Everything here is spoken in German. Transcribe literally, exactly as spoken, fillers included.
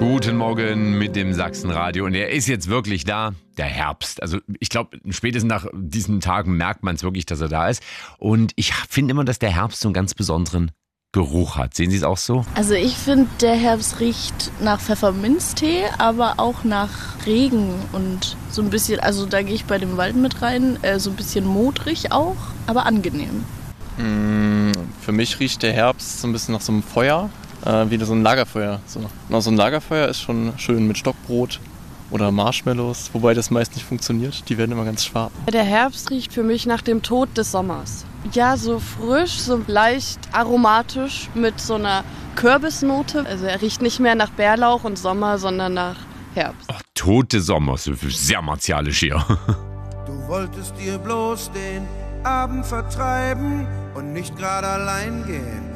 Guten Morgen mit dem Sachsenradio. Und er ist jetzt wirklich da, der Herbst. Also ich glaube, spätestens nach diesen Tagen merkt man es wirklich, dass er da ist. Und ich finde immer, dass der Herbst so einen ganz besonderen Geruch hat. Sehen Sie es auch so? Also ich finde, der Herbst riecht nach Pfefferminztee, aber auch nach Regen und so ein bisschen, also da gehe ich bei dem Wald mit rein, äh, so ein bisschen modrig auch, aber angenehm. Mmh, für mich riecht der Herbst so ein bisschen nach so einem Feuer, äh, wie so ein Lagerfeuer. So. Na, so ein Lagerfeuer ist schon schön mit Stockbrot oder Marshmallows, wobei das meist nicht funktioniert, die werden immer ganz schwarz. Der Herbst riecht für mich nach dem Tod des Sommers. Ja, so frisch, so leicht aromatisch mit so einer Kürbisnote. Also er riecht nicht mehr nach Bärlauch und Sommer, sondern nach Herbst. Ach, tote Sommer, sehr martialisch hier. Du wolltest dir bloß den Abend vertreiben und nicht gerade allein gehen.